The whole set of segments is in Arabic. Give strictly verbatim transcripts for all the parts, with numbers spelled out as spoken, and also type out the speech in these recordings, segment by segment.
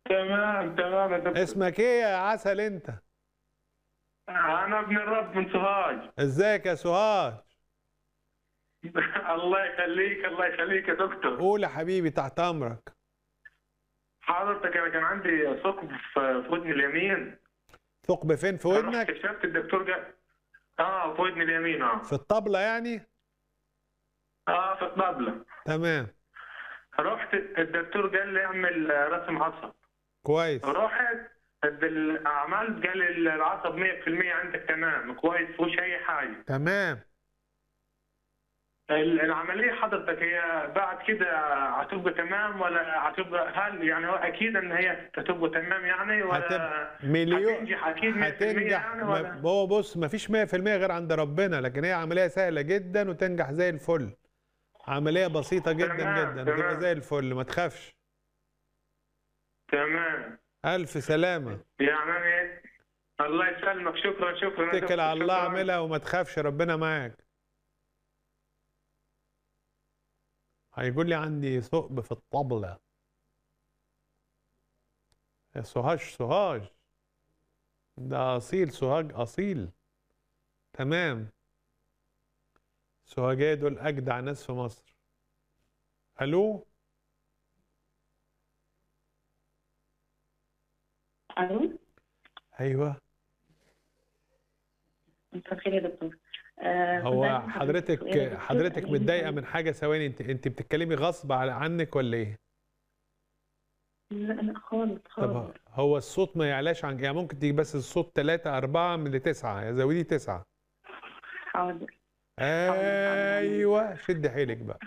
تمام تمام يا دكتور. اسمك ايه يا عسل انت؟ انا ابن الرب من سوهاج. ازيك يا سوهاج؟ الله يخليك الله يخليك يا دكتور. قول يا حبيبي، تحت امرك. حضرتك انا كان عندي ثقب في في ودني اليمين. ثقب فين في رحت ودنك؟ كشفت الدكتور قال اه في ودني اليمين اه في الطبلة يعني؟ اه في الطبلة. تمام. رحت الدكتور قال لي اعمل رسم عصب. كويس. رحت عملت قال لي العصب مية في المية عندك تمام كويس مفيهوش اي حاجة. تمام. العملية حضرتك هي بعد كده هتبقى تمام ولا هتبقى هل يعني هو أكيد إن هي هتبقى تمام يعني ولا هتبقى مليون. هتنجح أكيد مية في المية هتنجح. يعني ولا؟ ما- هو بص، مفيش مية في المية غير عند ربنا، لكن هي عملية سهلة جدا وتنجح زي الفل. عملية بسيطة جدا تمام جدا وتبقى تمام زي الفل، ما تخافش. تمام. ألف سلامة. يعني أنا الله يسلمك شكرا شكرا يا اتكل دكتور، على الله، شكراً. اعملها وما تخافش، ربنا معاك. هيقول لي عندي ثقب في الطبلة. يا سوهاج سوهاج، ده أصيل، سوهاج أصيل. تمام. سوهاجية دول أجدع ناس في مصر. ألو. الو. أيوه. مساء الخير يا دكتور. آه كنت هو عايزة أسأل حضرتك سؤال يا حضرتك دكتور. حضرتك أنا متضايقة ابني من حاجة؟ ثواني، أنت أنت بتتكلمي غصب على- عنك ولا إيه؟ لا لا خالص طب خالص. هو الصوت ما يعلاش عن، يعني ممكن تيجي بس الصوت ثلاثة أربعة من لتسعة، يا زودي تسعة. حاضر حاضر حاضر. أيوه، شد حيلك بقى.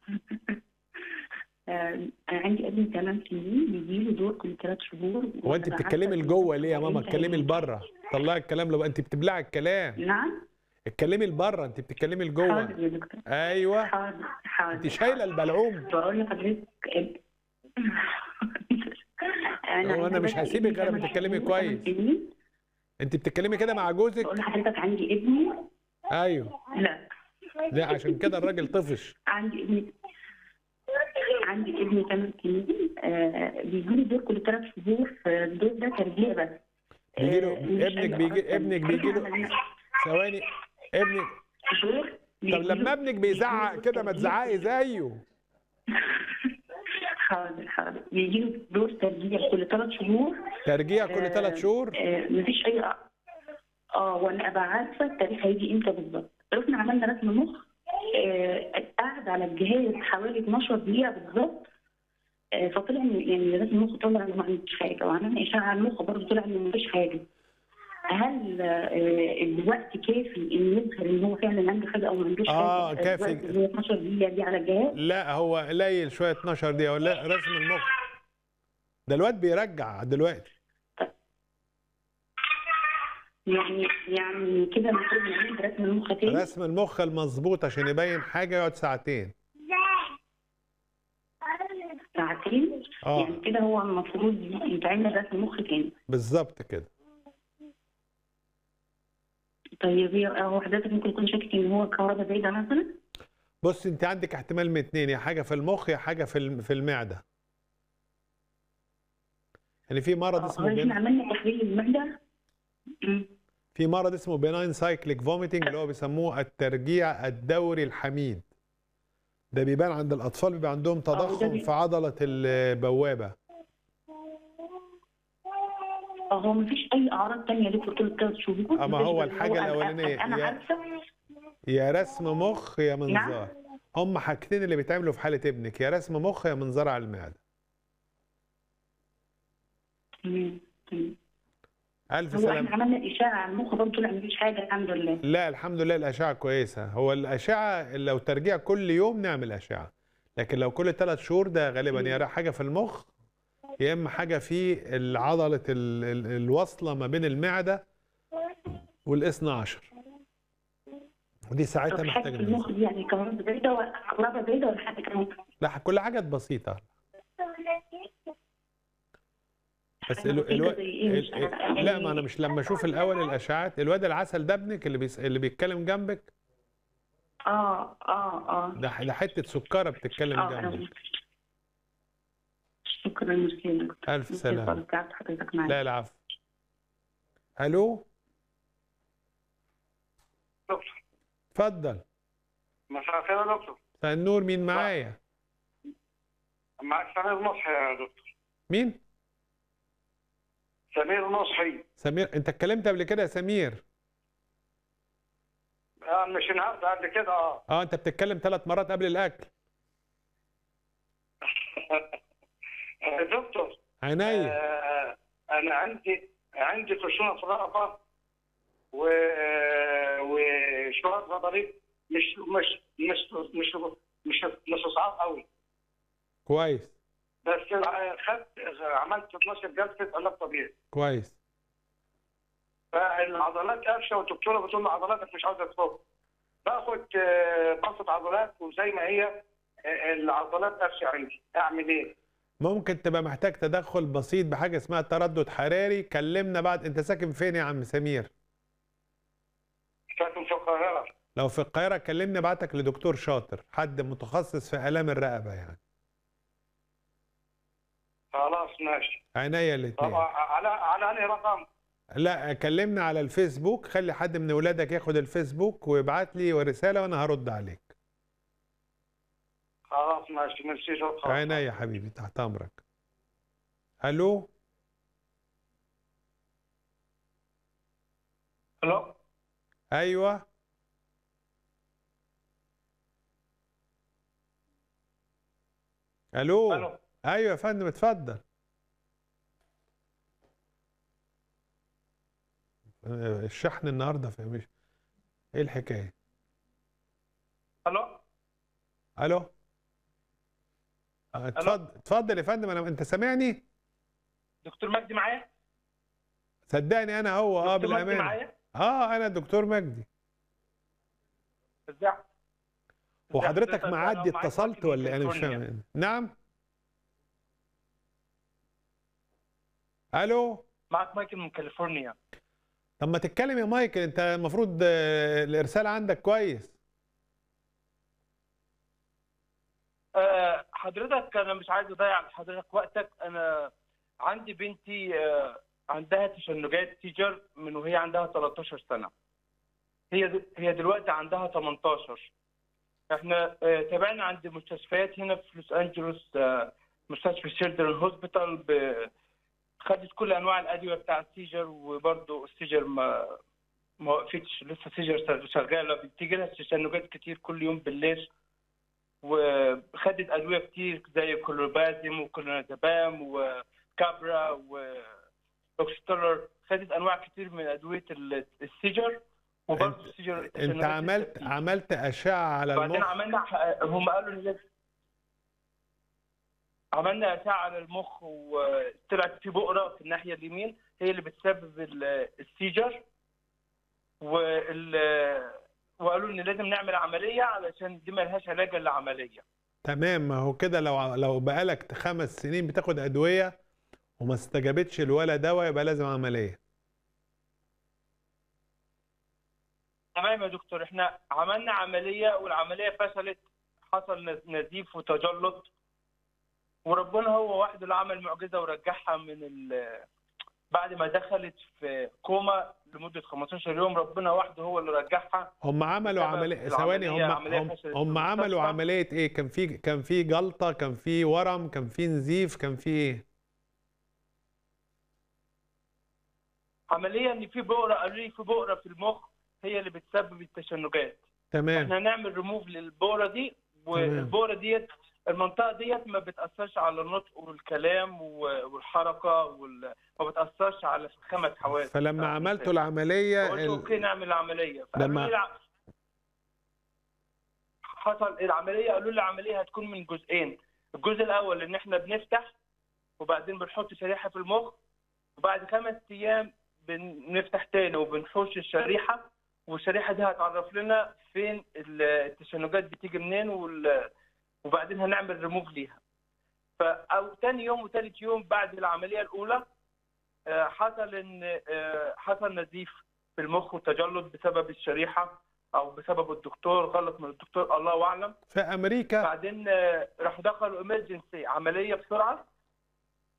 آه أنا عندي ابني ثمان سنين بيجيله دور كل ثلاث شهور. هو أنت وأنا بتتكلمي عارفة لجوه ليه يا هو ماما؟ إمتى اتكلمي هيجي. لبره. طلعي الكلام لو أنت بتبلعي الكلام. نعم. اتكلمي لبره، أنت بتتكلمي لجوه. حاضر يا دكتور. أيوه. حاضر حاضر. أنت شايلة البلعوم. بقول لحضرتك اب- هو أنا عندي مش ابني هسيبك غير ثمان ما تتكلمي شهور، كويس. ثمان سنين. أنت بتتكلمي كده مع جوزك؟ بقول لحضرتك عندي ابني. أيوه. لا لا، عشان كده الراجل طفش. عندي ابني عندي ابني ثمان سنين. آه بيجي لي دور كل ثلاث شهور. في الدور ده تربيه بس. بيجي له آه مش ابنك أي بيجي أعراض ابنك تانية. بيجي له إحنا عملنا ثواني. ابنك. دور طب بيجي لما له- ابنك بيزعق بيجي له كده ما تربية. تزعقي زيه. حاضر حاضر. بيجي له دور تربيه كل ثلاث شهور. ترجيع كل آه، ثلاث شهور. آه مفيش اي أ- اه وانا ابقى عارفه التاريخ هيجي امتى بالظبط. رحنا عملنا رسم مخ. آه قعد على الجهاز حوالي اتناشر دقيقه بالظبط. آه فطلع إن- يعني رسم المخ طلع انه ما عندوش حاجه، وعملنا اشعه على المخ برضه طلع انه مفيش حاجه. هل آه الوقت كافي انه يظهر ان هو فعلا عنده حاجه او ما عندوش آه، حاجه؟ كافي. الوقت اللي هو اتناشر دقيقه دي على الجهاز. لا، هو قليل شويه اتناشر دقيقه ولا رسم المخ. ده الواد بيرجع دلوقتي. يعني يعني كده المفروض نعمل رسم المخ تاني. رسم المخ المظبوط عشان يبين حاجه يقعد ساعتين. ساعتين. اه، يعني كده هو المفروض يتعمل رسم مخ تاني. بالظبط كده. طيب هي- هو حضرتك ممكن يكون شاكك ان هو كهرباء بعيده مثلا؟ بص، انت عندك احتمال من اتنين، يا حاجه في المخ يا حاجه في الم- في المعده. يعني في مرض اه اسمه احنا بين... عملنا تحليل المعده. مم. في مرض اسمه بيناين سايكليك فوميتنج، اللي هو بيسموه الترجيع الدوري الحميد. ده بيبان عند الاطفال، بيبقى عندهم وده تضخم بي- في عضله البوابه. اه هو مفيش اي اعراض تانية ليه في طول ثلاث شهور؟ اما مفيش هو غير الحاجه هو أنا- الاولانيه انا يا عارفه. يا رسم مخ يا منظار. نعم. هم حاجتين اللي بيتعملوا في حاله ابنك، يا رسم مخ يا منظار على المعده. مم. مم. الف هو سلام. احنا عملنا اشاعه على المخ برضه طلع مفيش حاجه الحمد لله. لا، الحمد لله الاشعه كويسه. هو الاشعه لو ترجيع كل يوم نعمل اشعه، لكن لو كل ثلاث شهور ده غالبا يا حاجه في المخ يا اما حاجه في عضله ال- ال- الوصله ما بين المعده والاثنى عشر، ودي ساعتها طب حاجه محتاجه في المخ ننزل. دي يعني كهرباء بعيده ولا كهرباء بعيده ولا حاجه كمان؟ لا، كل حاجات بسيطه. بس الو... بسيطة الو... زي إيه؟ مش ال... عارفة. ال... لا، ما انا مش لما اشوف الاول الاشعاعات. الواد العسل ده ابنك اللي بيس... اللي بيتكلم جنبك؟ اه اه اه ده ده حته سكره بتتكلم اه جنبك. شكرا. شكرا ميرسي يا دكتور. الف ميرسي سلامه. خالص، تعبت حضرتك معايا. لا العفو. الو دكتور اتفضل. مساء الخير يا دكتور. مساء النور، مين معايا؟ معك سمير نصحي يا دكتور. مين؟ سمير نصحي. سمير، انت اتكلمت قبل كده يا سمير؟ آه مش النهارده، قبل كده اه. اه انت بتتكلم ثلاث مرات قبل الاكل. دكتور عينيا. آه انا عندي عندي خشونه في الرقبه و وشويه غضاريف مش مش مش مش مش مش صعب قوي. كويس بس خدت عملت اتناشر جلسه علاج طبيعي. كويس. فالعضلات قافشه والدكتوره بتقول لي عضلاتك مش عاوزه تفك. باخد بسط عضلات وزي ما هي العضلات قافشه عندي، اعمل ايه؟ ممكن تبقى محتاج تدخل بسيط بحاجه اسمها تردد حراري. كلمنا بعد. انت ساكن فين يا عم سمير؟ ساكن في القاهره. لو في القاهره كلمني ابعتك لدكتور شاطر، حد متخصص في الام الرقبه يعني. خلاص ماشي. عينيا الاثنين. طب على على انهي رقم؟ لا كلمنا على الفيسبوك، خلي حد من اولادك ياخد الفيسبوك ويبعت لي رساله وانا هرد عليك. خلاص ماشي، ميرسي شكرا. عينيا يا حبيبي، تحت امرك. الو الو ايوه الو الو ايوه يا فندم اتفضل. الشحن النهارده في مش ايه الحكايه؟ الو الو اتفضل اتفضل يا فندم. انا انت سامعني؟ دكتور مجدي معايا؟ صدقني انا هو اه دكتور مجدي بالامانه. معايا؟ اه انا الدكتور مجدي. ازاي؟ وحضرتك معدي اتصلت ولا إيه؟ انا مش فاهم. نعم الو معك مايكل من كاليفورنيا. طب ما تتكلم يا مايكل، انت المفروض الارسال عندك كويس. أه حضرتك انا مش عايز اضيع حضرتك وقتك. انا عندي بنتي أه عندها تشنجات تيجر من وهي عندها تلتاشر سنه. هي هي دلوقتي عندها تمنتاشر. احنا أه تابعنا عند مستشفيات هنا في لوس انجلوس، أه مستشفى شيلدرن هوسبيتال، خدت كل انواع الادويه بتاع السيجر، وبرضه السيجر ما ما وقفتش، لسه السيجر شغاله، بتيجي لها تشنجات كتير كل يوم بالليل، وخدت ادويه كتير زي كلوبازيم وكلونازepam وكابرا واوكستولر. خدت انواع كتير من ادويه السيجر، وبرضه السيجر انت عملت عملت اشعه على المخ؟ بعدين عملنا، هم قالوا ان لازم عملنا اشعه على المخ، وطلعت في بؤره في الناحيه اليمين هي اللي بتسبب السيجر، وال وقالوا ان لازم نعمل عمليه علشان دي ما لهاش علاج الا عمليه. تمام. ما هو كده لو لو بقالك خمس سنين بتاخد ادويه وما استجابتش الولا دواء يبقى لازم عمليه. تمام يا دكتور، احنا عملنا عمليه والعمليه فشلت، حصل نزيف وتجلط، وربنا هو وحده اللي عمل معجزه ورجعها من ال... بعد ما دخلت في كوما لمده خمستاشر يوم، ربنا وحده هو اللي رجعها. هم عملوا عمليه ثواني هم هم, هم عملوا عمليه ايه؟ كان في كان في جلطه، كان في ورم، كان في نزيف، كان في ايه؟ عمليه ان في بؤره، قالوا لي في بؤره في المخ هي اللي بتسبب التشنجات. تمام. احنا هنعمل ريموف للبؤره دي، والبؤره ديت المنطقه ديت ما بتاثرش على النطق والكلام والحركه وال... ما بتاثرش على الخمس حواس. فلما عملتوا العمليه قلت اوكي نعمل العمليه. لما لي حصل العمليه، قالوا لي العمليه هتكون من جزئين. الجزء الاول ان احنا بنفتح وبعدين بنحط شريحه في المخ، وبعد خمس ايام بنفتح تاني وبنحوش الشريحه، والشريحه دي هتعرف لنا فين التشنجات بتيجي منين، وال... وبعدين هنعمل ريموف ليها. ف او ثاني يوم وثالث يوم بعد العمليه الاولى حصل ان حصل نزيف في المخ وتجلط بسبب الشريحه او بسبب الدكتور، غلط من الدكتور الله اعلم. في امريكا بعدين راح دخلوا امرجنسي عمليه بسرعه،